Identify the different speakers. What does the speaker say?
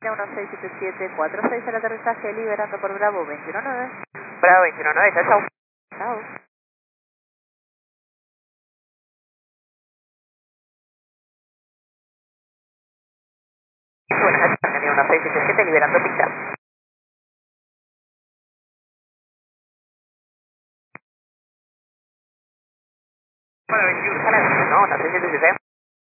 Speaker 1: 167746 el aterrizaje, liberando por Bravo 219.
Speaker 2: Bravo 219, chao, chao.
Speaker 1: Chao.
Speaker 2: Buenas noches, Argentina 1677, liberando pista. Para 21. No, 1677.